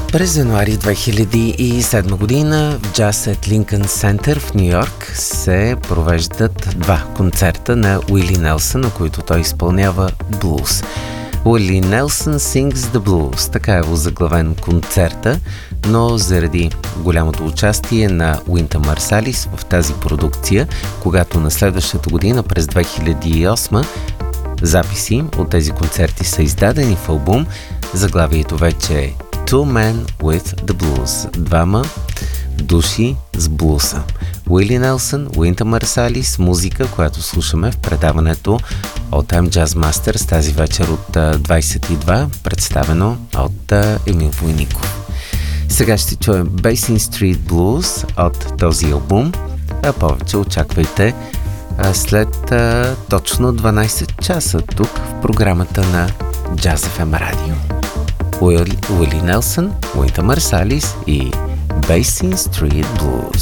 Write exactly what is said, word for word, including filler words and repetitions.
През януари две хиляди и седма година в Jazz at Lincoln Center в Ню Йорк се провеждат два концерта на Уили Нелсън, на които той изпълнява блуз. Уили Нелсън Sings the Blues, така е озаглавен концерта, но заради голямото участие на Уинта Марсалис в тази продукция, когато на следващата година, през две хиляди и осма, записи от тези концерти са издадени в албум, заглавието вече е Two Men with the Blues, двама души с блуса. Уили Нелсън, Уинта Марсалис, музика, която слушаме в предаването All Time Jazz Masters тази вечер от двайсет и два, представено от Емил Войников. Сега ще чуем Basin Street Blues от този албум, а повече очаквайте след а, точно дванайсет часа тук в програмата на Jazz еф ем Radio. Уили, Уили Нелсън, Уинта Марсалис и Basin Street Blues.